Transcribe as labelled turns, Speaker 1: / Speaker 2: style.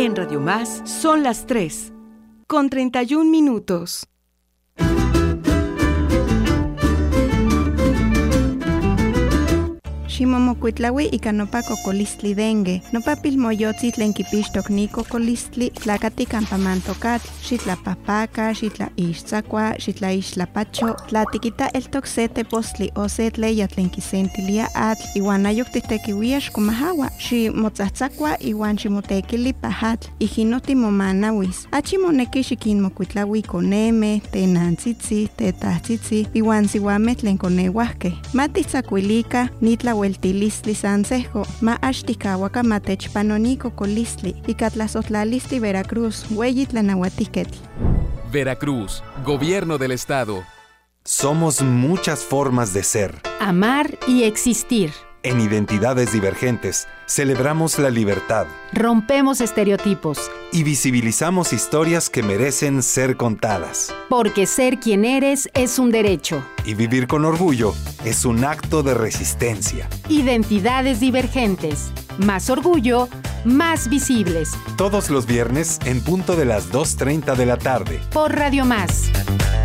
Speaker 1: En Radio Más son las 3:31.
Speaker 2: Ximomokuitlaui ika nopa kokolistli dengue. Nopa pilmoyotzi tlen kipixtok ni kokolistli tlakati kampa mantokatl, xitlapahpaka, xitlaixtzakua, xitlaixtlapacho, tlatikita eltok se tepostli o se tleya tlen kisentilia atl, iwan ayok titekiuia xkomahawa, ximotzahtsakua iwan ximotekili pajatl, ijinoti momanawis. Achi moneki xikinmokuitlaui koneme, tenantzitzi, tetahtzitzi, iwan siwameh tlen koneuahkeh. Matitzakuilika nitlaue tilistli sansejo, ma axtikawaka matechpanoni kokolistli, ikatlazotlalistli Veracruz, weyi tlanauatiketl.
Speaker 3: Veracruz, Gobierno del Estado.
Speaker 4: Somos muchas formas de ser.
Speaker 5: Amar y existir.
Speaker 4: En Identidades Divergentes, celebramos la libertad.
Speaker 5: Rompemos estereotipos.
Speaker 4: Y visibilizamos historias que merecen ser contadas.
Speaker 5: Porque ser quien eres es un derecho.
Speaker 4: Y vivir con orgullo es un acto de resistencia.
Speaker 5: Identidades Divergentes. Más orgullo, más visibles.
Speaker 4: Todos los viernes en punto de las 2:30 de la tarde.
Speaker 5: Por Radio Más.